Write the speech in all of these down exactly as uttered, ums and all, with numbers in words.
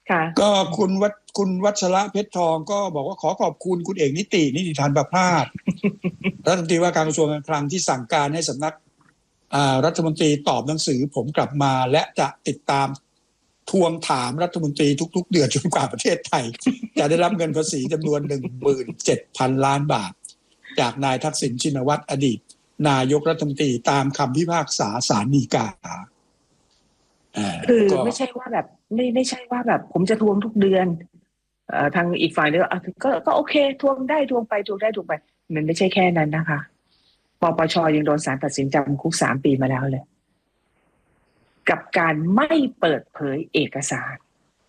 ก็คุณวัชคุณวัชระเพชรทองก็บอกว่าขอขอบคุณคุณเอกนิตินิติธานประภาสรัฐมนตรีว่าการกระทรวงการคลังที่สั่งการให้สำนักรัฐมนตรีตอบหนังสือผมกลับมาและจะติดตามทวงถามรัฐมนตรีทุกๆเดือนจนกว่าประเทศไทยจะได้รับเงินภาษีจำนวน หนึ่งหมื่นเจ็ดพัน ล้านบาทจากนายทักษิณชินวัตรอดีตนายกรัฐมนตรีตามคำพิพากษาศาลฎีกาคือไม่ใช่ว่าแบบไม่ไม่ใช่ว่าแบบผมจะทวงทุกเดือนเอ่อทางอีกฝ่ายนึงก็ก็โอเคทวงได้ทวงไปทวงได้ทวงไปมันไม่ใช่แค่นั้นนะคะปปชยังโดนศาลตัดสินจำคุกสามปีมาแล้วเลยกับการไม่เปิดเผยเอกสาร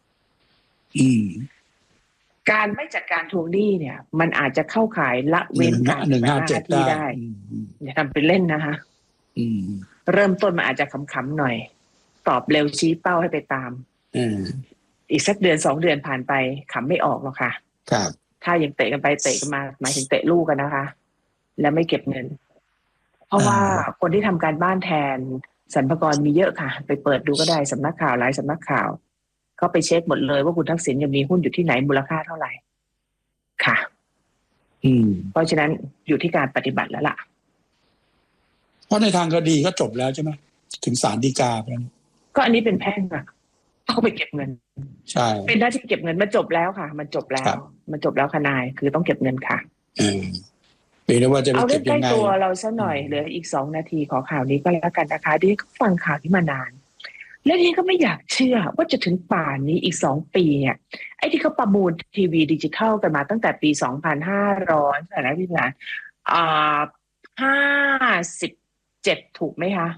การไม่จัดการทวงหนี้เนี่ย มันอาจจะเข้าข่ายละเว้นการปฏิบัติหน้าที่ได้อย่าทำเป็นเล่นนะคะเริ่มต้นมันอาจจะขำๆหน่อยตอบเร็วชี้เป้าให้ไปตามอีกสักเดือนสองเดือนผ่านไปขำไม่ออกหรอกค่ะครับถ้ายังเตะกันไปเตะกันมาหมายถึงเตะลูกกันนะคะแล้วไม่เก็บเงินเพราะว่าคนที่ทำการบ้านแทนสรรพากรมีเยอะค่ะไปเปิดดูก็ได้สำนักข่าวหลายสำนักข่าวก็ไปเช็คหมดเลยว่าคุณทักษิณยังมีหุ้นอยู่ที่ไหนมูลค่าเท่าไหร่ค่ะอืมเพราะฉะนั้นอยู่ที่การปฏิบัติแล้วล่ะเพราะในทางคดีก็จบแล้วใช่ไหมถึงศาลฎีกาไปแล้วก็อันนี้เป็นแพ่งอะต้องไปเก็บเงินใช่เป็นหน้าที่เก็บเงินมันจบแล้วค่ะมันจบแล้วมันจบแล้วค่ะนายคือต้องเก็บเงินค่ะอืมเป็นว่าจะไปเก็บยังไงเอาเรื่องใกล้ตัวเราซะหน่อยเหลืออีกสองนาทีขอข่าวนี้ก็แล้วกันนะคะดิฉันก็ฟังข่าวที่มานานแล้วนี่ก็ไม่อยากเชื่อว่าจะถึงป่านนี้อีกสองปีเนี่ยไอ้ที่เขาประมูลทีวีดิจิทัลกันมาตั้งแต่ปีสองพันห้าร้อยเท่าไหร่นะพี่สารอ่าห้าสิบเจ็ดถูกไหมคะ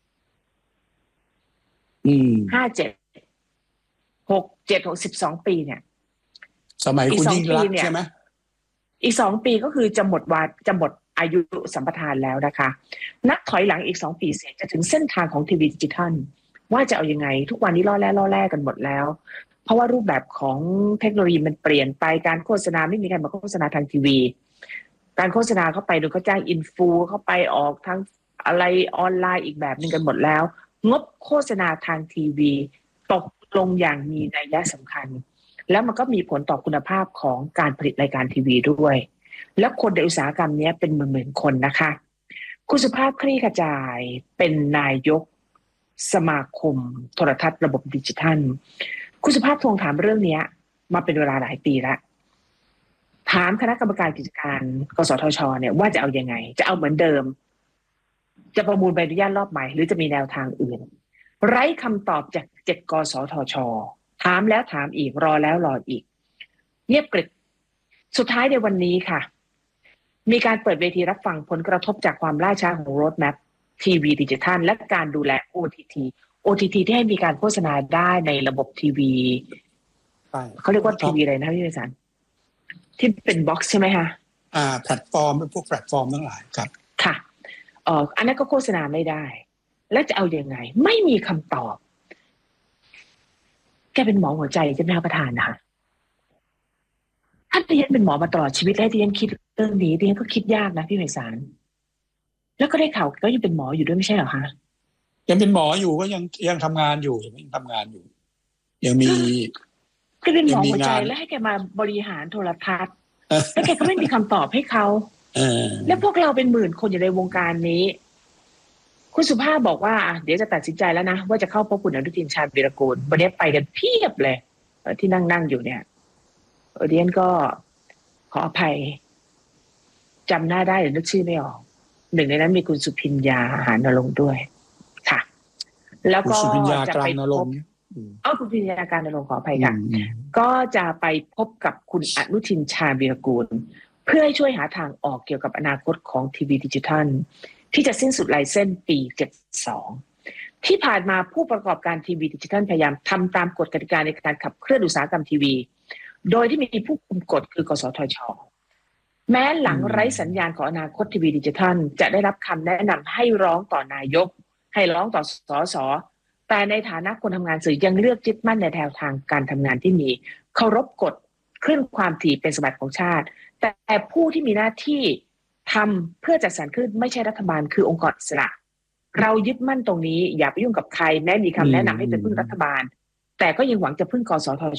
อืมห้าเจ็ดหกเจ็ดหกสิบสองปีเนี่ยสมัยคุณยิ่งรักใช่ไหมอีกสองปีก็คือจะหมดวาจะหมดอายุสัมปทานแล้วนะคะนับถอยหลังอีกสองปีเสร็จจะถึงเส้นทางของทีวีดิจิทัลว่าจะเอายังไงทุกวันนี้ล่อแร่ล่อแร่กันหมดแล้วเพราะว่ารูปแบบของเทคโนโลยีมันเปลี่ยนไปการโฆษณาไม่มีใครมาโฆษณาทางทีวีการโฆษณาเข้าไปโดยเขาจ้างอินฟูเข้าไปออกทั้งอะไรออนไลน์อีกแบบนึงกันหมดแล้วงบโฆษณาทางทีวีตกลงอย่างมีนัยสำคัญแล้วมันก็มีผลต่อคุณภาพของการผลิตรายการทีวีด้วยแล้วคนในอุตสาหกรรมนี้เป็นหมื่นๆคนนะคะคุณสุภาพคลี่ขจายเป็นนายกสมาคมโทรทัศน์ระบบดิจิทัลคุณสุภาพทวงถามเรื่องนี้มาเป็นเวลาหลายปีแล้วถามคณะกรรมการกิจการกสทชเนี่ยว่าจะเอายังไงจะเอาเหมือนเดิมจะประมูลใบอนุญาตรอบใหม่หรือจะมีแนวทางอื่นไร้คำตอบจากเจ็ดกสทชถามแล้วถามอีกรอแล้วรออีกเงียบกริบสุดท้ายในวันนี้ค่ะมีการเปิดเวทีรับฟังผลกระทบจากความล่าช้าของ roadmap ทีวีดิจิทัลและการดูแล โอ ที ที โอ ที ที ที่ให้มีการโฆษณาได้ในระบบทีวีเขาเรียกว่าทีวีอะไรนะพี่วิสันที่เป็นบ็อกซ์ใช่ไหมคะอ่าแพลตฟอร์มเป็นพวกแพลตฟอร์มทั้งหลายครับค่ะเอ่ออันนั้นก็โฆษณาไม่ได้แล้วจะเอายังไงไม่มีคำตอบแกเป็นหมอหัวใจใช่ไหมคะประธานนะคะถ้าดิฉันเป็นหมอมาตลอดชีวิตแล้วดิฉันคิดเรื่องนี้ดิฉันก็คิดยากนะพี่ไพศาลแล้วก็ได้ข่าวก็ยังเป็นหมออยู่ด้วยไม่ใช่เหรอคะยังเป็นหมออยู่ก็ยังยังทำงานอยู่ยังทำงานอยู่ยังมีก็เป็นหมอหัวใจแล้วให้แกมาบริหารโทรทัศน์แล้วแกก็ไม่มีคำตอบให้เขาแล้วพวกเราเป็นหมื่นคนอยู่ในวงการนี้คุณสุภาพบอกว่าเดี๋ยวจะตัดสินใจแล้วนะว่าจะเข้าพบคุณอนุทินชาญวีรกูลวันนี้ไปกันเพียบเลยที่นั่งนั่งอยู่เนี่ยเดียนก็ขออภัยจำหน้าได้หรือนึกชื่อไม่ออกหนึ่งในนั้นมีคุณสุพิญญาหานรงค์ด้วยค่ะแล้วก็จะไปพบเอ้าคุณสุพิญญาการนรงค์ขออภัยค่ะก็จะไปพบกับคุณอนุทินชาญวีรกูลเพื่อให้ช่วยหาทางออกเกี่ยวกับอนาคตของทีวีดิจิทัลที่จะสิ้นสุดไลเซนส์ปีเจ็ดสิบสองที่ผ่านมาผู้ประกอบการทีวีดิจิทัลพยายามทำตามกฎกติกาในการขับเคลื่อนอุตสาหกรรมทีวีโดยที่มีผู้คุมกฎคือกสทช.แม้หลังไร้สัญญาณของอนาคตทีวีดิจิทัลจะได้รับคำแนะนำให้ร้องต่อนายกให้ร้องต่อสสแต่ในฐานะคนทำงานสื่อยังเลือกยึดมั่นในแนวทางการทำงานที่มีเคารพกฎคลื่นความถี่เป็นสมบัติของชาติแต่ผู้ที่มีหน้าที่ทำเพื่อจัดสรรคลื่นไม่ใช่รัฐบาลคือองค์กรอิสระเรายึดมั่นตรงนี้อย่าไปยุ่งกับใครแม้มีคำแนะนำให้เป็นพึ่งรัฐบาลแต่ก็ยังหวังจะพึ่งกสท